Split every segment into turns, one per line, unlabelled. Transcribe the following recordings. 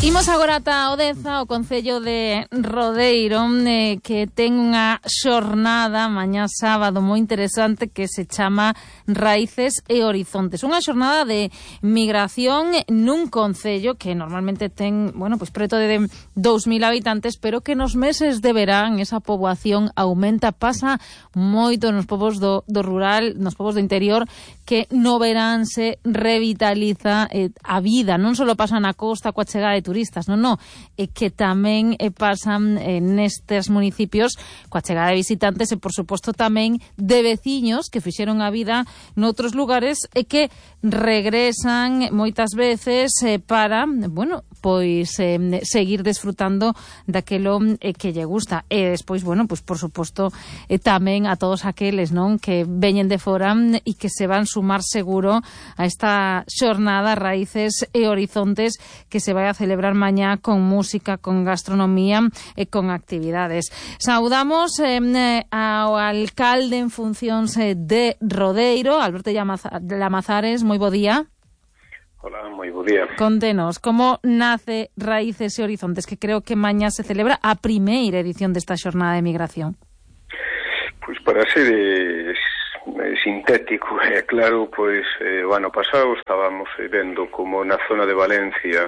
Imos agora ata Odeza, o Concello de Rodeiro, que ten unha xornada mañá sábado moi interesante que se chama Raíces e Horizontes. Unha xornada de migración nun concello que normalmente ten, bueno, pois preto de 2.000 habitantes, pero que nos meses de verán esa poboación aumenta, pasa moito nos povos do rural, nos povos do interior, que no verán se revitaliza a vida. Non só pasa na costa coa chegada de turistas, non, que tamén pasan nestes municipios coa chegada de visitantes e, por suposto, tamén de veciños que fixeron a vida noutros lugares e que regresan moitas veces para, bueno, pois seguir desfrutando daquelo que lle gusta. E despois, bueno, pois por suposto tamén a todos aqueles, non, que veñen de fora e que se van sumar seguro a esta xornada Raíces e Horizontes que se vai a celebrar mañá con música, con gastronomía e con actividades. Saudamos ao alcalde en funcións de Rodeiro, Alberto Llamazares. Moi bo día.
Hola, moi bo día.
Contenos, como nace Raíces e Horizontes, que creo que mañá se celebra a primeira edición desta xornada de migración?
Pois para ser sintético, é claro, pois o ano pasado estábamos vendo como na zona de Valencia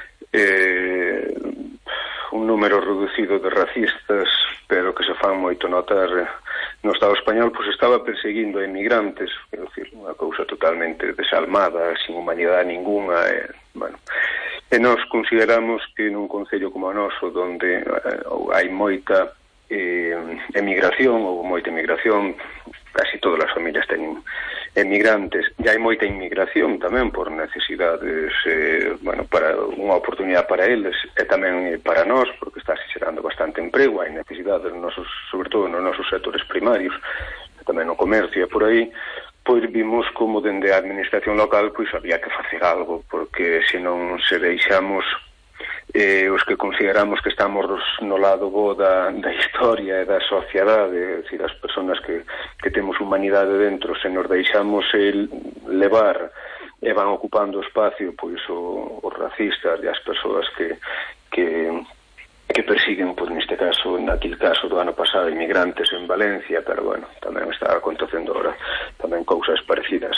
un número reducido de racistas, pero que se fan moito notar no Estado español, pois estaba perseguindo a emigrantes, quero dicir, unha cousa totalmente desalmada, sin humanidade ninguna, bueno, e nós consideramos que nun concello como o noso, onde hai moita emigración, ou moita emigración, casi todas as familias teñen emigrantes, e hai moita inmigración tamén por necesidades, bueno, para unha oportunidade para eles e tamén para nós, porque está xerando bastante emprego, hai necesidades nosos, sobre todo nos nosos sectores primarios, e tamén no comercio e por aí, pois vimos como dende a administración local pois había que facer algo, porque se non se deixamos os que consideramos que estamos no lado bo da historia e da sociedade, é dicir, as persoas que temos humanidade dentro, se nos deixamos levar e van ocupando o espacio pois os racistas e as persoas que persiguen, pois neste caso, naquele caso do ano pasado, inmigrantes en Valencia, pero bueno, tamén está acontecendo ahora tamén cousas parecidas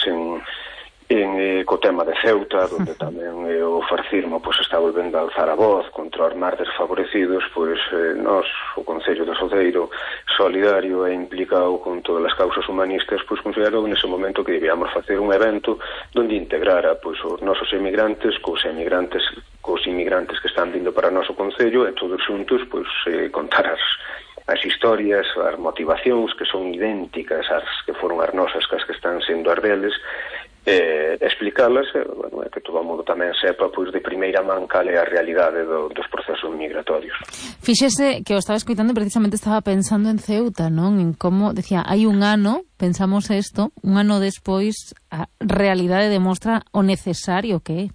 co tema de Ceuta, onde tamén o fascismo pois está volvendo a alzar a voz contra os máis desfavorecidos, pois nós, o Concello de Rodeiro, solidario e implicado con todas as causas humanistas, pois considerou nese momento que debíamos facer un evento onde integrara pois os nosos emigrantes cos inmigrantes que están vindo para o noso Concello, e todos xuntos pois contar as historias, as motivacións que son idénticas ás que foron as nosas, que as que están sendo as deles, explicalas, bueno, que todo o mundo tamén sepa pois de primeira man cal é a realidade dos procesos migratorios.
Fíxese que o estaba escoitando, precisamente estaba pensando en Ceuta, non? En como, decía, hai un ano pensamos isto, un ano despois a realidade demostra o necesario que é.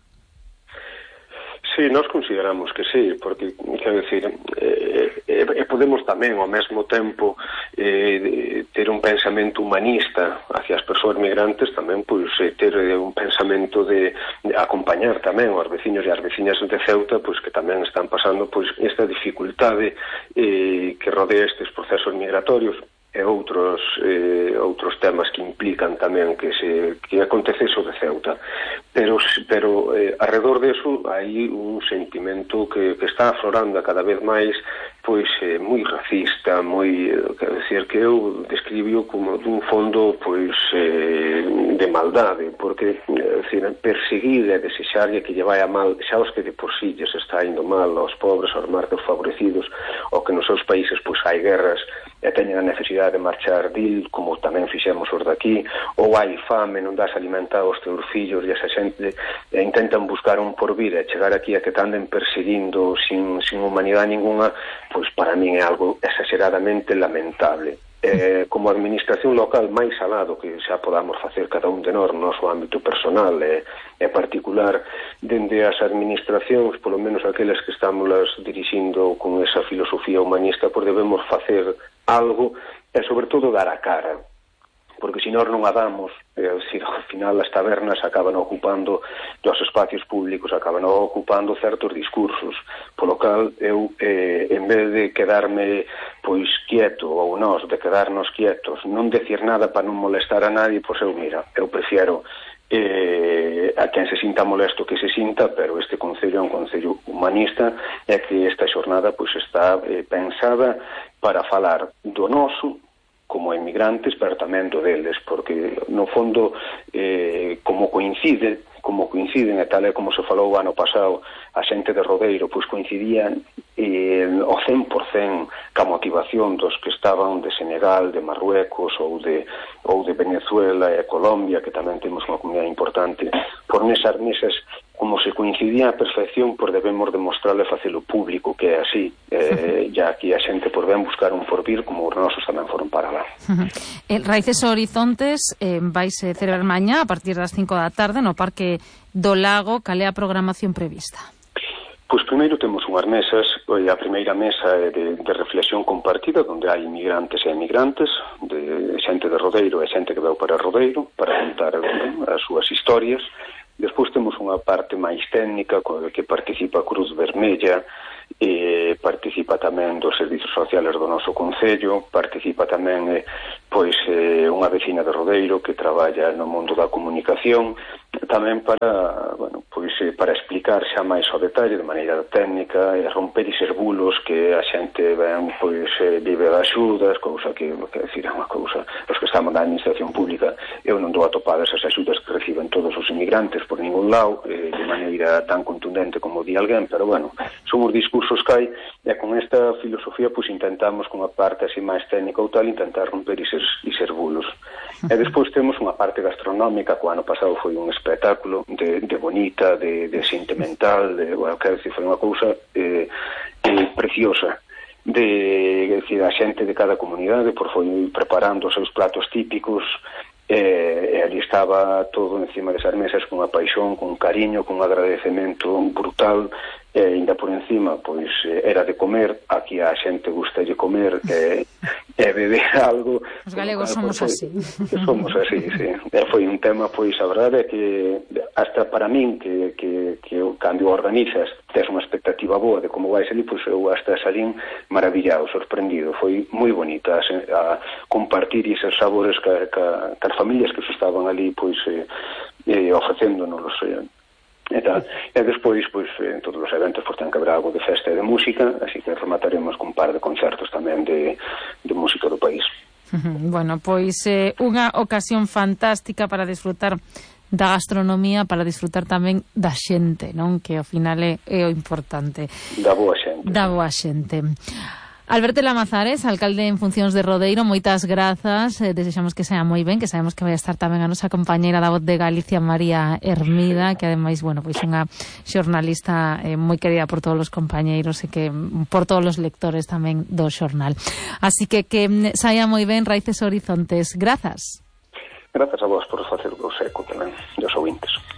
Sí, nós consideramos que sí, porque, quero dicir, podemos tamén, ao mesmo tempo, ter un pensamento humanista hacia as persoas migrantes, tamén, pois, ter un pensamento de acompañar tamén aos veciños e as veciñas de Ceuta, pois, que tamén están pasando, pois, esta dificultade que rodea estes procesos migratorios, e outros temas que implican tamén que acontece eso de Ceuta, pero alrededor deso hai un sentimento que está aflorando cada vez máis, pois moi racista, moi, quero dicir, que eu describio como dun fondo pois de maldade, porque decir, perseguir e desexarlle que lle vai a mal xa os que de por sí lles está indo mal aos pobres, aos máis desfavorecidos, ou que nos seus países pois hai guerras e teñen a necesidade de marchar dil, como tamén fixemos os daqui, ou hai fame, non das alimentar aos teus fillos e esa xente intentan buscar un porvir e chegar aquí a que te anden perseguindo sin humanidade ninguna, pois para min é algo exageradamente lamentable. Como administración local máis alado que xa podamos facer cada un de nós no noso ámbito personal e particular, dende as administracións, polo menos aquelas que estamos dirixindo con esa filosofía humanista, pois debemos facer algo e sobre todo dar a cara, porque se nós non a damos, decir, ao final as tabernas acaban ocupando os espacios públicos, acaban ocupando certos discursos, polo cal eu, en vez de quedarme pois quieto, ou nós de quedarnos quietos, non decir nada para non molestar a nadie, pois eu prefiero a quen se sinta molesto que se sinta, pero este concello é un concello humanista, e que esta xornada pois está pensada para falar do noso como emigrantes, pero tamén do deles, porque no fondo como coinciden e tal e como se falou o ano pasado, a xente de Rodeiro pois coincidían ao 100% ca motivación dos que estaban de Senegal, de Marruecos ou de Venezuela e Colombia, que tamén temos unha comunidade importante, por nesas como se coincidía a perfección, pois debemos demostrarle e facelo público que é así, ya aquí a xente por ben buscar un porvir como os nosos tamén foron para lá.
Raíces Horizontes vais celebrar mañá a partir das 5 da tarde no Parque do Lago. Cal é a programación prevista?
Pois primeiro temos unhas mesas, a primeira mesa é de reflexión compartida, onde hai inmigrantes e emigrantes, de xente de Rodeiro e xente que veu para Rodeiro, para contar as súas historias. Despois temos unha parte máis técnica que participa a Cruz Vermella, participa tamén dos servizos sociales do noso concello, participa tamén unha vecina de Rodeiro que traballa no mundo da comunicación, tamén para explicar xa máis ao detalle de maneira técnica e romper eses bulos que a xente vive de axudas, cousa que decir, é unha cousa, os que estamos na administración pública, eu non dou a topada esas axudas que reciben todos os inmigrantes por ningún lado, de maneira tan contundente como di alguén, pero son os discursos que hai, e con esta filosofía intentamos con a parte así máis técnica ou tal, intentar romper eses bulos. E despois temos unha parte gastronómica, que o ano pasado foi un espectáculo de bonita, de sentimental, foi unha cousa preciosa, decir, a xente de cada comunidade foi preparando os seus platos típicos, e ali estaba todo encima desas mesas con a paixón, con cariño, con un agradecemento brutal, e ainda por encima era de comer. Aquí a xente gusta de comer e beber algo.
Os galegos somos así.
Somos así, sí. E foi un tema, a verdade é que hasta para min que cando organizas tes unha expectativa boa de como vais ali, eu hasta salín maravillado, sorprendido. Foi moi bonita a compartir eses sabores as familias que se estaban ali ofrecéndonos e tal. E despois, en todos os eventos ten que haber algo de festa e de música, así que remataremos con un par de concertos tamén de música do país.
Bueno, unha ocasión fantástica para disfrutar da gastronomía, para disfrutar tamén da xente, non? Que ao final é o importante.
Da boa xente.
Da boa xente. Alberto Lamazares, alcalde en funcións de Rodeiro, moitas grazas, desexamos que sea moi ben, que sabemos que vai estar tamén a nosa compañeira da Voz de Galicia, María Hermida, que ademais, unha xornalista moi querida por todos os compañeiros e que por todos os lectores tamén do xornal. Así que saia moi ben Raíces Horizontes. Grazas.
Grazas a vos por facer o seco tamén, dos ouvintes.